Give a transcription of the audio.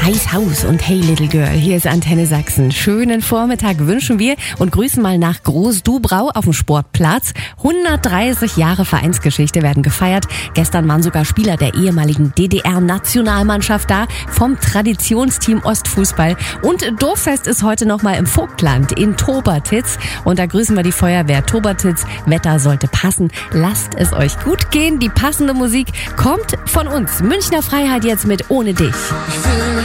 Heiß Haus und Hey Little Girl, hier ist Antenne Sachsen. Schönen Vormittag wünschen wir und grüßen mal nach Groß-Dubrau auf dem Sportplatz. 130 Jahre Vereinsgeschichte werden gefeiert. Gestern waren sogar Spieler der ehemaligen DDR-Nationalmannschaft da, vom Traditionsteam Ostfußball. Und Dorffest ist heute nochmal im Vogtland in Tobertitz. Und da grüßen wir die Feuerwehr Tobertitz. Wetter sollte passen. Lasst es euch gut gehen. Die passende Musik kommt von uns. Münchner Freiheit jetzt mit Ohne dich.